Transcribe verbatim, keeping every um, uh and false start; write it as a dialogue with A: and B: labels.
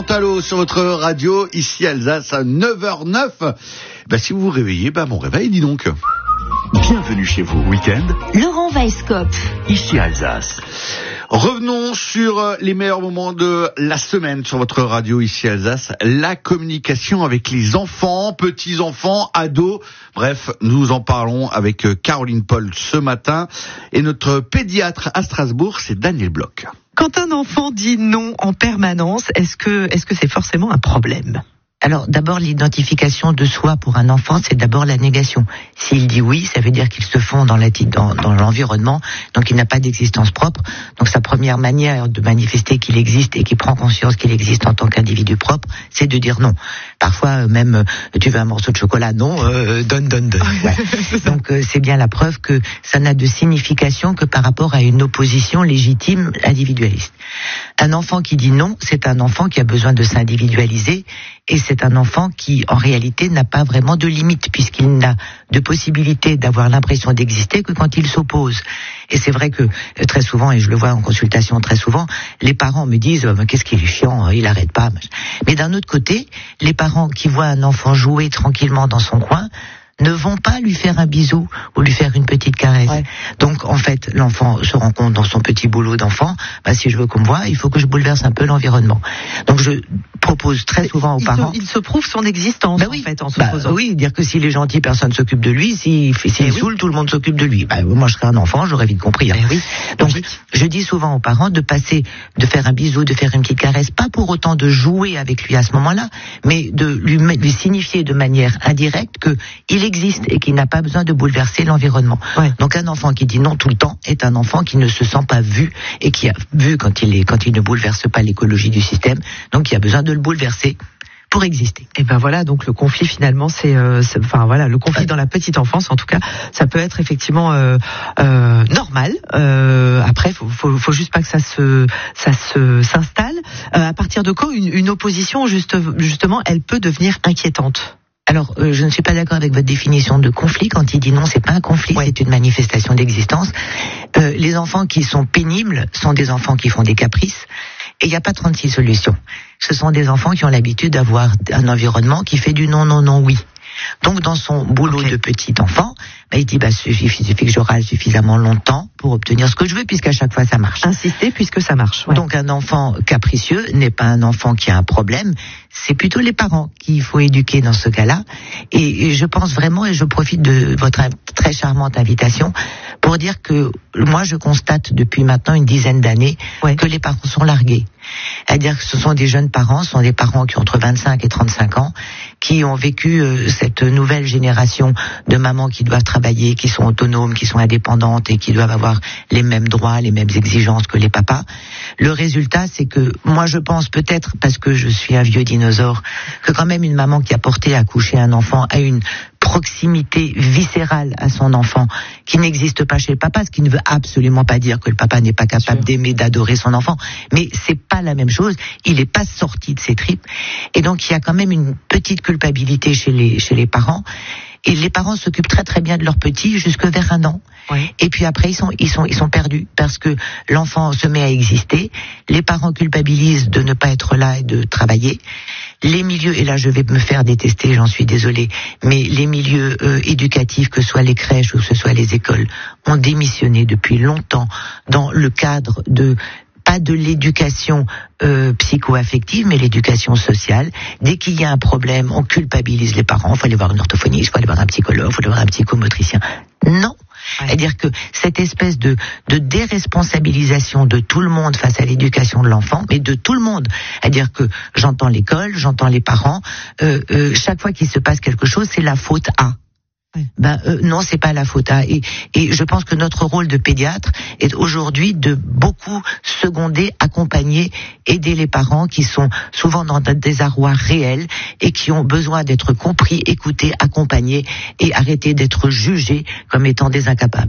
A: Allô sur votre radio, ici Alsace à neuf heures zéro neuf. Bah, si vous vous réveillez, bah, mon réveil, dis donc.
B: Bienvenue chez vous, week-end.
C: Laurent Weisskopf.
B: Ici Alsace.
A: Revenons sur les meilleurs moments de la semaine sur votre radio ici Alsace. La communication avec les enfants, petits-enfants, ados. Bref, nous en parlons avec Caroline Paul ce matin. Et notre pédiatre à Strasbourg, c'est Daniel Bloch.
D: Quand un enfant dit non en permanence, est-ce que, est-ce que c'est forcément un problème ?
E: Alors, d'abord, l'identification de soi pour un enfant, c'est d'abord la négation. S'il dit oui, ça veut dire qu'il se fond dans, la, dans, dans l'environnement, donc il n'a pas d'existence propre. Donc, sa première manière de manifester qu'il existe et qu'il prend conscience qu'il existe en tant qu'individu propre, c'est de dire non. Parfois, même, tu veux un morceau de chocolat ? Non, euh, donne, donne, donne. Ouais. Donc, euh, c'est bien la preuve que ça n'a de signification que par rapport à une opposition légitime individualiste. Un enfant qui dit non, c'est un enfant qui a besoin de s'individualiser, et c'est un enfant qui, en réalité, n'a pas vraiment de limite, puisqu'il n'a de possibilité d'avoir l'impression d'exister que quand il s'oppose. Et c'est vrai que, très souvent, et je le vois en consultation très souvent, les parents me disent oh, « qu'est-ce qu'il est chiant, il arrête pas ». Mais d'un autre côté, les parents qui voient un enfant jouer tranquillement dans son coin ne vont pas lui faire un bisou ou lui faire une petite caresse. Ouais. Donc, en fait, l'enfant se rend compte dans son petit boulot d'enfant, bah, si je veux qu'on me voie, il faut que je bouleverse un peu l'environnement. Donc, je propose très souvent aux
D: il
E: parents...
D: Se, il se prouve son existence, bah oui, en fait, en s'opposant.
E: Bah, oui, dire que s'il est gentil, personne s'occupe de lui. S'il, s'il eh saoule, oui. Tout le monde s'occupe de lui. Bah, moi, je serais un enfant, j'aurais vite compris. Hein. Eh oui. Donc, oui. Je dis souvent aux parents de passer, de faire un bisou, de faire une petite caresse, pas pour autant de jouer avec lui à ce moment-là, mais de lui, lui signifier de manière indirecte que il existe et qu'il n'a pas besoin de bouleverser l'environnement. Ouais. Donc un enfant qui dit non tout le temps est un enfant qui ne se sent pas vu et qui a vu quand il est, quand il ne bouleverse pas l'écologie du système, donc il a besoin de le bouleverser pour exister.
D: Et ben voilà, donc le conflit finalement, c'est, euh, c'est enfin voilà, le conflit dans la petite enfance, en tout cas, ça peut être effectivement euh, euh, normal. Euh, après, faut, faut, faut juste pas que ça se, ça se s'installe. Euh, à partir de quand une, une opposition, juste, justement, elle peut devenir inquiétante?
E: Alors, euh, je ne suis pas d'accord avec votre définition de conflit. Quand il dit non, c'est pas un conflit, ouais. C'est une manifestation d'existence. Euh, les enfants qui sont pénibles sont des enfants qui font des caprices. Et il n'y a pas trente-six solutions. Ce sont des enfants qui ont l'habitude d'avoir un environnement qui fait du non, non, non, oui. Donc, dans son boulot okay. de petit enfant, bah, il dit, bah, il suffit que je râle suffisamment longtemps pour obtenir ce que je veux, puisqu'à chaque fois, ça marche.
D: Insister puisque ça marche. Ouais.
E: Donc, un enfant capricieux n'est pas un enfant qui a un problème. C'est plutôt les parents qu'il faut éduquer dans ce cas-là. Et, et je pense vraiment, et je profite de votre très charmante invitation, pour dire que moi, je constate depuis maintenant une dizaine d'années ouais. que les parents sont largués. C'est-à-dire que ce sont des jeunes parents, ce sont des parents qui ont entre vingt-cinq et trente-cinq ans, qui ont vécu euh, cette nouvelle génération de mamans qui doivent travailler, qui sont autonomes, qui sont indépendantes et qui doivent avoir les mêmes droits, les mêmes exigences que les papas. Le résultat, c'est que moi, je pense peut-être, parce que je suis un vieux dinosaure, que quand même une maman qui a porté à accoucher un enfant a une proximité viscérale à son enfant qui n'existe pas chez le papa, ce qui ne veut absolument pas dire que le papa n'est pas capable d'aimer, d'adorer son enfant, mais c'est pas la même chose, il n'est pas sorti de ses tripes, et donc il y a quand même une petite culpabilité chez les, chez les parents, et les parents s'occupent très très bien de leurs petits jusque vers un an. Oui. Et puis après ils sont ils sont ils sont perdus parce que l'enfant se met à exister, les parents culpabilisent de ne pas être là et de travailler. Les milieux, et là je vais me faire détester, j'en suis désolée, mais les milieux euh, éducatifs, que ce soit les crèches ou que ce soit les écoles, ont démissionné depuis longtemps dans le cadre de pas de l'éducation euh, psycho-affective, mais l'éducation sociale. Dès qu'il y a un problème, on culpabilise les parents. Il faut aller voir une orthophoniste, il faut aller voir un psychologue, il faut aller voir un psychomotricien. Non. Ouais. C'est-à-dire que cette espèce de, de déresponsabilisation de tout le monde face à l'éducation de l'enfant, mais de tout le monde. C'est-à-dire que j'entends l'école, j'entends les parents, euh, euh, chaque fois qu'il se passe quelque chose, c'est la faute à. Oui. Ben euh, non, c'est pas la faute à. Et, et je pense que notre rôle de pédiatre est aujourd'hui de beaucoup seconder, accompagner, aider les parents qui sont souvent dans un désarroi réel et qui ont besoin d'être compris, écoutés, accompagnés et arrêter d'être jugés comme étant des incapables.